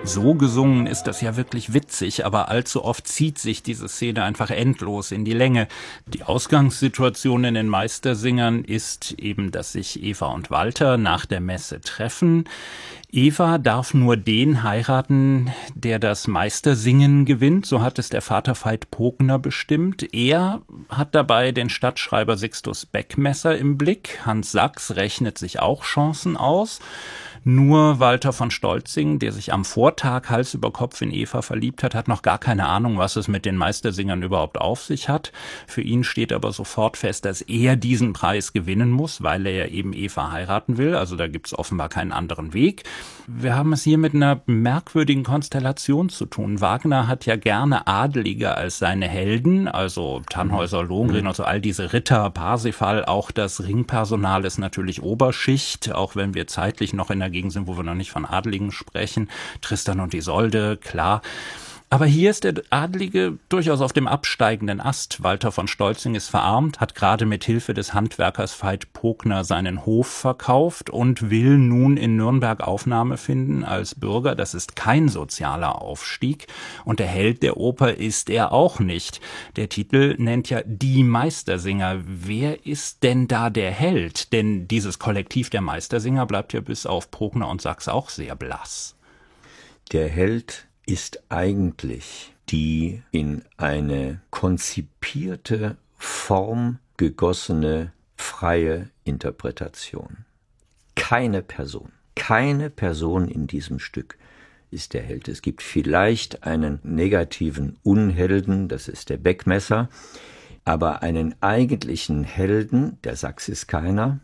So gesungen ist das ja wirklich witzig, aber allzu oft zieht sich diese Szene einfach endlos in die Länge. Die Ausgangssituation in den Meistersingern ist eben, dass sich Eva und Walter nach der Messe treffen. Eva darf nur den heiraten, der das Meistersingen gewinnt, so hat es der Vater Veit Pogner bestimmt. Er hat dabei den Stadtschreiber Sixtus Beckmesser im Blick. Hans Sachs rechnet sich auch Chancen aus. Nur Walter von Stolzing, der sich am Vortag Hals über Kopf in Eva verliebt hat, hat noch gar keine Ahnung, was es mit den Meistersingern überhaupt auf sich hat. Für ihn steht aber sofort fest, dass er diesen Preis gewinnen muss, weil er ja eben Eva heiraten will. Also da gibt's offenbar keinen anderen Weg. Wir haben es hier mit einer merkwürdigen Konstellation zu tun. Wagner hat ja gerne Adelige als seine Helden, also Tannhäuser, Lohengrin, also all diese Ritter, Parsifal, auch das Ringpersonal ist natürlich Oberschicht, auch wenn wir zeitlich noch in der Gegend sind, wo wir noch nicht von Adeligen sprechen. Tristan und Isolde, klar. Aber hier ist der Adelige durchaus auf dem absteigenden Ast. Walter von Stolzing ist verarmt, hat gerade mit Hilfe des Handwerkers Veit Pogner seinen Hof verkauft und will nun in Nürnberg Aufnahme finden als Bürger. Das ist kein sozialer Aufstieg. Und der Held der Oper ist er auch nicht. Der Titel nennt ja die Meistersinger. Wer ist denn da der Held? Denn dieses Kollektiv der Meistersinger bleibt ja bis auf Pogner und Sachs auch sehr blass. Der Held ist eigentlich die in eine konzipierte Form gegossene freie Interpretation. Keine Person in diesem Stück ist der Held. Es gibt vielleicht einen negativen Unhelden, das ist der Beckmesser, aber einen eigentlichen Helden, der Sachs ist keiner,